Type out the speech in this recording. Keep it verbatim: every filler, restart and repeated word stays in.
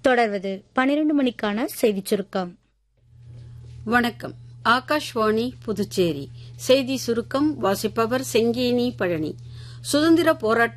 தொடர்வது பனிரெண்டு மணிக்கான செய்திச் சுருக்கம். வணக்கம். ஆகாஷ்வாணி புதுச்சேரி செய்தி சுருக்கம் வாசிப்பவர் செங்கேனி பழனி. சுதந்திர போராட்ட